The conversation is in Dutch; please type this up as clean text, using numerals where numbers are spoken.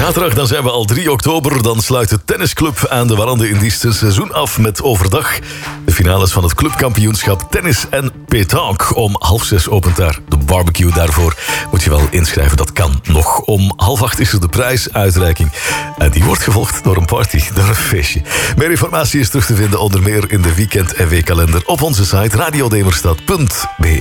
Zaterdag, dan zijn we al 3 oktober. Dan sluit de tennisclub aan de Warande in Diest seizoen af met overdag de finales van het clubkampioenschap tennis en pétanque. Om 5:30 opent daar de barbecue. Daarvoor moet je wel inschrijven, dat kan nog. Om 7:30 is er de prijsuitreiking. En die wordt gevolgd door een party, door een feestje. Meer informatie is terug te vinden onder meer in de weekend- en weekkalender op onze site radiodemerstad.be.